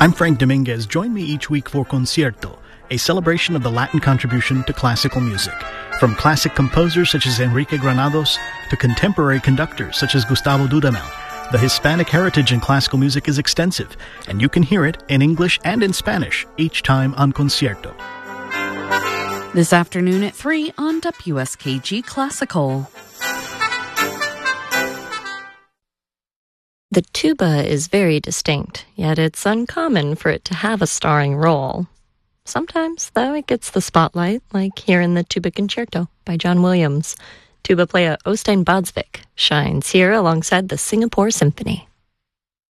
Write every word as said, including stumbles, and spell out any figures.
I'm Frank Dominguez. Join me each week for Concierto, a celebration of the Latin contribution to classical music. From classic composers such as Enrique Granados to contemporary conductors such as Gustavo Dudamel, the Hispanic heritage in classical music is extensive, and you can hear it in English and in Spanish each time on Concierto. This afternoon at three on W S K G Classical. The tuba is very distinct, yet it's uncommon for it to have a starring role. Sometimes, though, it gets the spotlight, like here in the Tuba Concerto by John Williams. Tuba player Øystein Badsvik shines here alongside the Singapore Symphony.